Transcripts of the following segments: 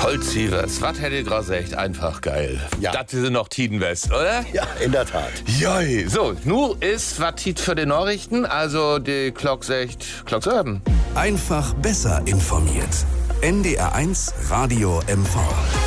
Holzsievers, was hätte ich gerade gesagt? Einfach geil. Ja. Das sind noch Tidenwest, oder? Ja, in der Tat. Joi. So, nu ist was Tiet für die Nachrichten, also die Glock sagt, Glock sagen. Einfach besser informiert. NDR1 Radio MV.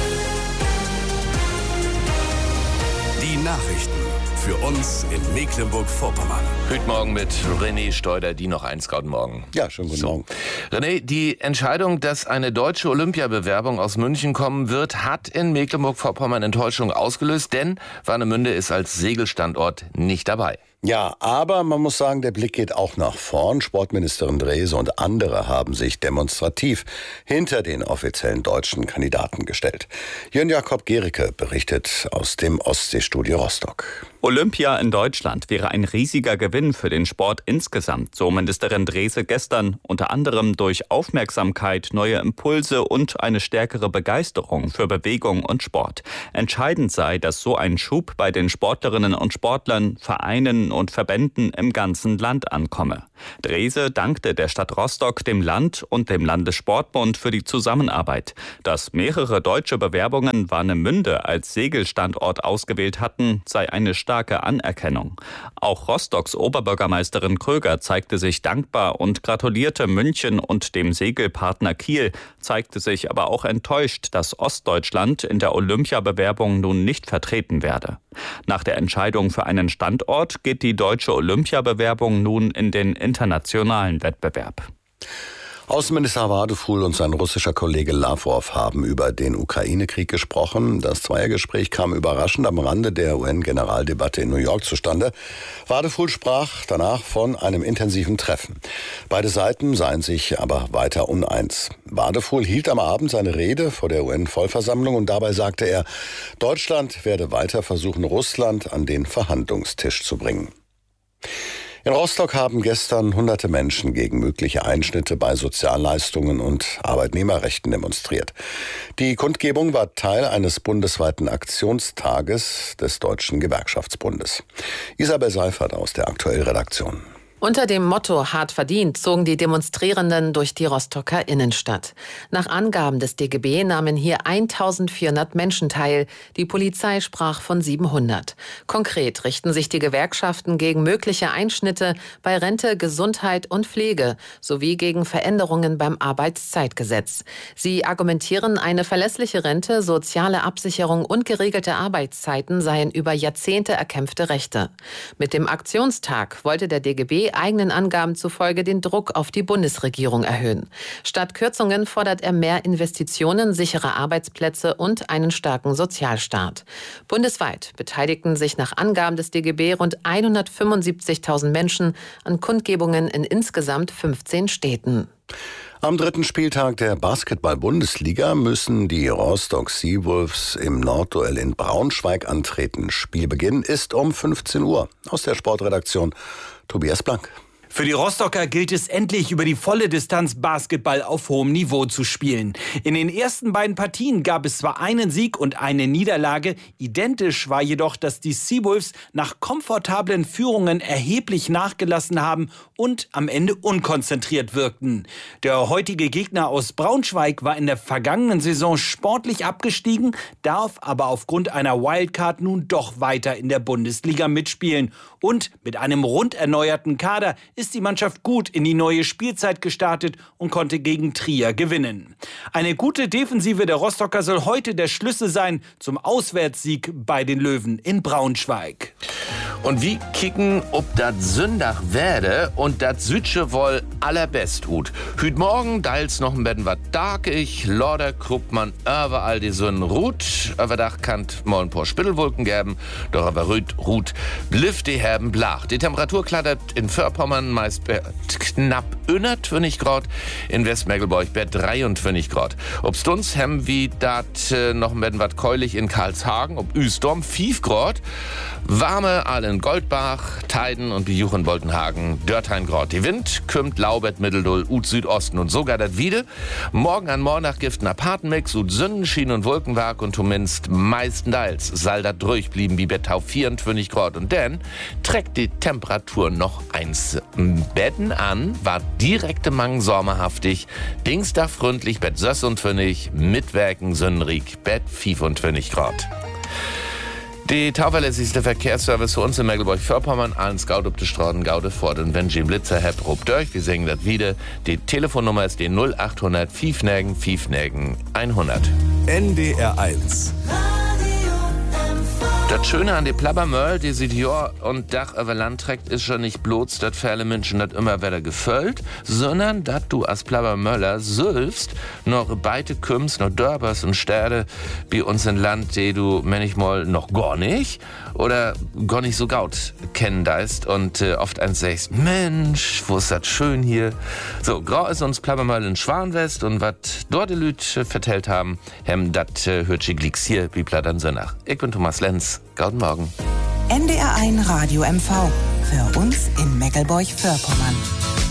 Die Nachrichten für uns in Mecklenburg-Vorpommern. Heute Morgen mit René Steuder, die noch eins gerade morgen. Ja, schönen guten Morgen. René, die Entscheidung, dass eine deutsche Olympiabewerbung aus München kommen wird, hat in Mecklenburg-Vorpommern Enttäuschung ausgelöst, denn Warnemünde ist als Segelstandort nicht dabei. Ja, aber man muss sagen, der Blick geht auch nach vorn. Sportministerin Drese und andere haben sich demonstrativ hinter den offiziellen deutschen Kandidaten gestellt. Jörn Jakob Gericke berichtet aus dem Ostseestudio Rostock. Olympia in Deutschland wäre ein riesiger Gewinn für den Sport insgesamt, so Ministerin Drese gestern, unter anderem durch Aufmerksamkeit, neue Impulse und eine stärkere Begeisterung für Bewegung und Sport. Entscheidend sei, dass so ein Schub bei den Sportlerinnen und Sportlern, Vereinen und Verbänden im ganzen Land ankomme. Drese dankte der Stadt Rostock, dem Land und dem Landessportbund für die Zusammenarbeit. Dass mehrere deutsche Bewerbungen Warnemünde als Segelstandort ausgewählt hatten, sei eine starke Anerkennung. Auch Rostocks Oberbürgermeisterin Kröger zeigte sich dankbar und gratulierte München und dem Segelpartner Kiel, zeigte sich aber auch enttäuscht, dass Ostdeutschland in der Olympiabewerbung nun nicht vertreten werde. Nach der Entscheidung für einen Standort geht die deutsche Olympiabewerbung nun in den internationalen Wettbewerb. Außenminister Wadefuhl und sein russischer Kollege Lavrov haben über den Ukraine-Krieg gesprochen. Das Zweiergespräch kam überraschend am Rande der UN-Generaldebatte in New York zustande. Wadefuhl sprach danach von einem intensiven Treffen. Beide Seiten seien sich aber weiter uneins. Wadefuhl hielt am Abend seine Rede vor der UN-Vollversammlung und dabei sagte er, Deutschland werde weiter versuchen, Russland an den Verhandlungstisch zu bringen. In Rostock haben gestern hunderte Menschen gegen mögliche Einschnitte bei Sozialleistungen und Arbeitnehmerrechten demonstriert. Die Kundgebung war Teil eines bundesweiten Aktionstages des Deutschen Gewerkschaftsbundes. Isabel Seifert aus der Aktuell-Redaktion. Unter dem Motto Hart verdient zogen die Demonstrierenden durch die Rostocker Innenstadt. Nach Angaben des DGB nahmen hier 1400 Menschen teil. Die Polizei sprach von 700. Konkret richten sich die Gewerkschaften gegen mögliche Einschnitte bei Rente, Gesundheit und Pflege sowie gegen Veränderungen beim Arbeitszeitgesetz. Sie argumentieren, eine verlässliche Rente, soziale Absicherung und geregelte Arbeitszeiten seien über Jahrzehnte erkämpfte Rechte. Mit dem Aktionstag wollte der DGB eigenen Angaben zufolge den Druck auf die Bundesregierung erhöhen. Statt Kürzungen fordert er mehr Investitionen, sichere Arbeitsplätze und einen starken Sozialstaat. Bundesweit beteiligten sich nach Angaben des DGB rund 175.000 Menschen an Kundgebungen in insgesamt 15 Städten. Am dritten Spieltag der Basketball-Bundesliga müssen die Rostock Seawolves im Nordduell in Braunschweig antreten. Spielbeginn ist um 15 Uhr. Aus der Sportredaktion Tobias Blank. Für die Rostocker gilt es endlich, über die volle Distanz Basketball auf hohem Niveau zu spielen. In den ersten beiden Partien gab es zwar einen Sieg und eine Niederlage. Identisch war jedoch, dass die Seawolves nach komfortablen Führungen erheblich nachgelassen haben und am Ende unkonzentriert wirkten. Der heutige Gegner aus Braunschweig war in der vergangenen Saison sportlich abgestiegen, darf aber aufgrund einer Wildcard nun doch weiter in der Bundesliga mitspielen. Und mit einem rund erneuerten Kader ist die Mannschaft gut in die neue Spielzeit gestartet und konnte gegen Trier gewinnen. Eine gute Defensive der Rostocker soll heute der Schlüssel sein zum Auswärtssieg bei den Löwen in Braunschweig. Und wie kicken, ob das Sündach werde und das Südsche wohl allerbest hut. Hüt morgen, deils noch ein bisschen wat darkig, Lorder guckt man überall die Sonne ruht. Überdach kannt mal ein paar Spittelwolken geben, doch aber ruht bliff die Herben blach. Die Temperatur klattert in Vorpommern meist knapp 21 Grad, in Westmergelburg bei 23 Grad. Obst uns hem wie dat noch ein bisschen wat keulig in Karlshagen, ob Üsdorf 5 Grad. Warme alle in Goldbach, Teiden und Bejuchen Boltenhagen, Dörthein-Grot. Die Wind kümmt Laubert, Mitteldull, ut Südosten und sogar dat Wiede. Morgen an Mornach gift n Apartenmix, ut Sonnenschien und Wolkenwerk und zumindest meistenteils soll dat ruhig blieben wie Bettau 24 Grad. Und dann trägt die Temperatur noch eins. Betten an, war direkte Mang sommerhaftig, Dingstag freundlich, Bett 26, Mitwerken Sonnenrig, Bett 25 Grad. Die zuverlässigste Verkehrsservice für uns in Mecklenburg-Vorpommern, allen Scout auf die Straßen, Gaude fort. Und wenn Sie einen Blitzer habt, ruft durch, wir singen das wieder. Die Telefonnummer ist die 0800 5 100. NDR 1. Das Schöne an die Plabbermöll, die sie Jahr und Dach über Land trägt, ist schon nicht bloß, dass viele Menschen das immer wieder gefüllt, sondern dass du als Plabbermöller selbst noch beide kümmst, noch Dörbers und Städte bei uns in Land, die du manchmal noch gar nicht oder gar nicht so gaut kennen deist und oft eins sagst, Mensch, wo ist das schön hier. So, grau ist uns Plabbermöll in Schwanwest und was dort die Lüt vertellt haben, das hört sich glicks hier wie Plattern Sönnach. Ich bin Thomas Lenz. Guten Morgen. NDR 1 Radio MV. Für uns in Mecklenburg-Vorpommern.